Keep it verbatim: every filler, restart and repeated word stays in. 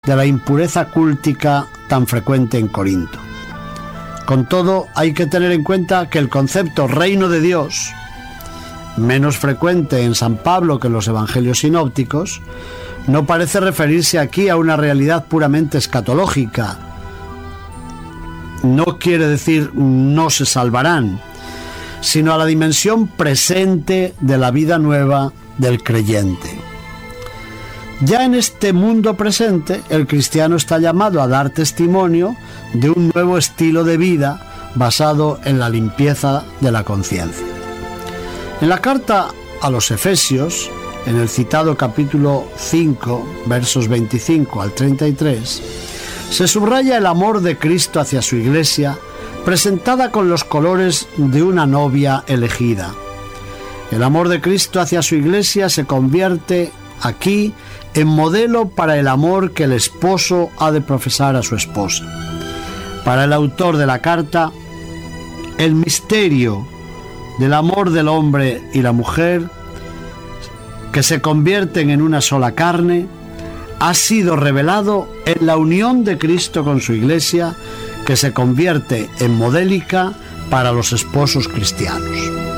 de la impureza cúltica tan frecuente en Corinto. Con todo, hay que tener en cuenta que el concepto reino de Dios, menos frecuente en San Pablo que en los evangelios sinópticos, no parece referirse aquí a una realidad puramente escatológica. No quiere decir no se salvarán, sino a la dimensión presente de la vida nueva del creyente. Ya en este mundo presente, el cristiano está llamado a dar testimonio de un nuevo estilo de vida basado en la limpieza de la conciencia. En la carta a los Efesios, en el citado capítulo cinco, versos veinticinco al treinta y tres, se subraya el amor de Cristo hacia su Iglesia, presentada con los colores de una novia elegida. El amor de Cristo hacia su Iglesia se convierte aquí en modelo para el amor que el esposo ha de profesar a su esposa. Para el autor de la carta, el misterio del amor del hombre y la mujer, que se convierten en una sola carne, ha sido revelado en la unión de Cristo con su Iglesia, que se convierte en modélica para los esposos cristianos.